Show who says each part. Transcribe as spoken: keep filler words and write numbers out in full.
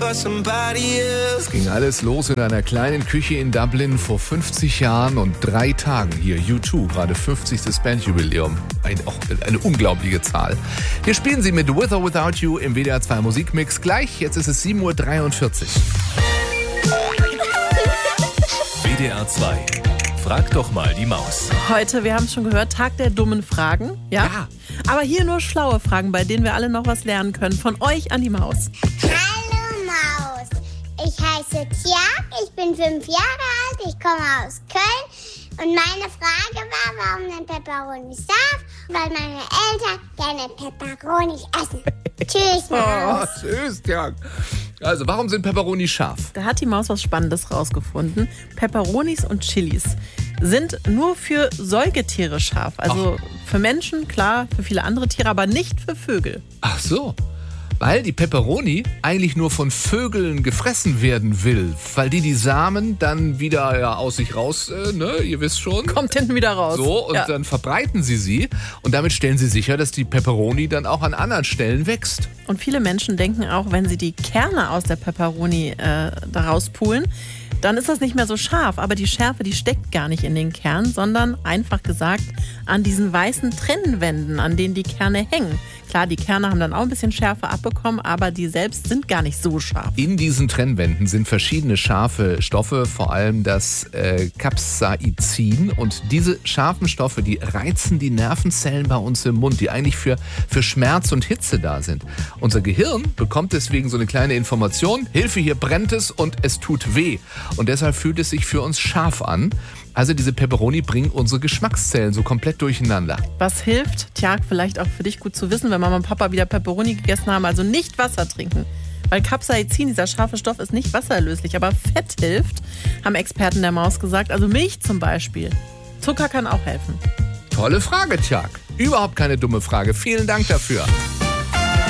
Speaker 1: for somebody else.
Speaker 2: Es ging alles los in einer kleinen Küche in Dublin vor fünfzig Jahren und drei Tagen. Hier U zwei, gerade fünfzigstes Bandjubiläum. Ein, auch eine unglaubliche Zahl. Wir spielen sie mit With or Without You im W D R zwei Musikmix. Gleich, jetzt ist es sieben Uhr dreiundvierzig.
Speaker 3: W D R zwei. Frag doch mal die Maus.
Speaker 4: Heute, wir haben es schon gehört, Tag der dummen Fragen. Ja?
Speaker 2: Ja.
Speaker 4: Aber hier nur schlaue Fragen, bei denen wir alle noch was lernen können. Von euch an die Maus.
Speaker 5: Hallo Maus, ich heiße Tjag, ich bin fünf Jahre alt, ich komme aus Köln und meine Frage war, warum nennt Pepperoni scharf? Weil meine Eltern gerne Pepperoni essen. Tschüss Maus.
Speaker 2: Oh, tschüss, ja. Also, warum sind Pepperoni scharf?
Speaker 4: Da hat die Maus was Spannendes rausgefunden. Pepperonis und Chilis sind nur für Säugetiere scharf. Also
Speaker 2: Ach.
Speaker 4: für Menschen, klar, für viele andere Tiere, aber nicht für Vögel.
Speaker 2: Ach so. Weil die Pepperoni eigentlich nur von Vögeln gefressen werden will. Weil die die Samen dann wieder ja, aus sich raus, äh, ne, ihr wisst schon.
Speaker 4: Kommt hinten wieder raus.
Speaker 2: So, und
Speaker 4: ja.
Speaker 2: dann verbreiten sie sie. Und damit stellen sie sicher, dass die Pepperoni dann auch an anderen Stellen wächst.
Speaker 4: Und viele Menschen denken auch, wenn sie die Kerne aus der Pepperoni äh, daraus pulen, dann ist das nicht mehr so scharf. Aber die Schärfe, die steckt gar nicht in den Kern, sondern einfach gesagt an diesen weißen Trennwänden, an denen die Kerne hängen. Klar, die Kerne haben dann auch ein bisschen Schärfe abbekommen, aber die selbst sind gar nicht so scharf.
Speaker 2: In diesen Trennwänden sind verschiedene scharfe Stoffe, vor allem das äh, Capsaicin. Und diese scharfen Stoffe, die reizen die Nervenzellen bei uns im Mund, die eigentlich für, für Schmerz und Hitze da sind. Unser Gehirn bekommt deswegen so eine kleine Information, Hilfe, hier brennt es und es tut weh. Und deshalb fühlt es sich für uns scharf an. Also diese Pepperoni bringen unsere Geschmackszellen so komplett durcheinander.
Speaker 4: Was hilft, Tja, vielleicht auch für dich gut zu wissen, wenn Mama und Papa wieder Pepperoni gegessen haben, also nicht Wasser trinken. Weil Capsaicin, dieser scharfe Stoff, ist nicht wasserlöslich, aber Fett hilft, haben Experten der Maus gesagt, also Milch zum Beispiel. Zucker kann auch helfen.
Speaker 2: Tolle Frage, Tjag. Überhaupt keine dumme Frage. Vielen Dank dafür.